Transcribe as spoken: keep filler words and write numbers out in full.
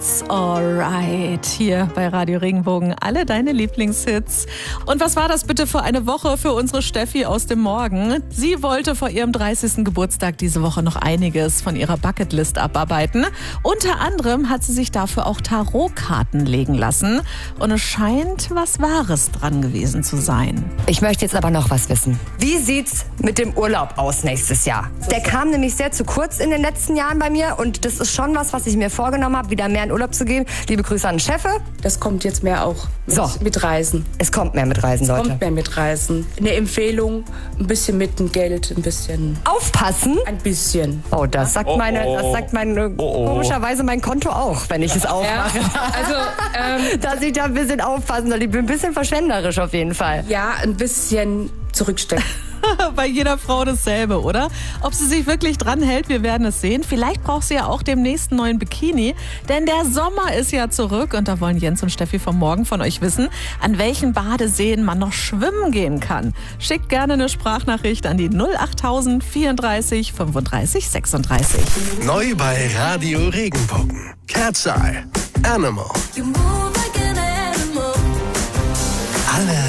It's alright. Hier bei Radio Regenbogen alle deine Lieblingshits. Und was war das bitte für eine Woche für unsere Steffi aus dem Morgen? Sie wollte vor ihrem dreißigsten Geburtstag diese Woche noch einiges von ihrer Bucketlist abarbeiten. Unter anderem hat sie sich dafür auch Tarotkarten legen lassen. Und es scheint was Wahres dran gewesen zu sein. Ich möchte jetzt aber noch was wissen. Wie sieht's mit dem Urlaub aus nächstes Jahr? Der kam nämlich sehr zu kurz in den letzten Jahren bei mir und das ist schon was, was ich mir vorgenommen habe, wieder mehr in Urlaub zu gehen. Liebe Grüße an den Chef. Das kommt jetzt mehr auch mit, so. mit Reisen. Es kommt mehr mit Reisen, Leute. Es kommt mehr mit Reisen. Eine Empfehlung, ein bisschen mit dem Geld, ein bisschen... Aufpassen? Ein bisschen. Oh, das sagt oh, meine, oh. das sagt meine, oh, oh. komischerweise mein Konto auch, wenn ich es aufmache. Ja, also, ähm, dass ich da ein bisschen aufpassen soll. Ich bin ein bisschen verschwenderisch auf jeden Fall. Ja, ein bisschen zurückstecken. Bei jeder Frau dasselbe, oder? Ob sie sich wirklich dran hält, wir werden es sehen. Vielleicht braucht sie ja auch demnächst einen neuen Bikini, denn der Sommer ist ja zurück und da wollen Jens und Steffi vom Morgen von euch wissen, an welchen Badeseen man noch schwimmen gehen kann. Schickt gerne eine Sprachnachricht an die null acht tausend vierunddreißig fünfunddreißig sechsunddreißig. Neu bei Radio Regenbogen. Cat's Eye. Animal. Alle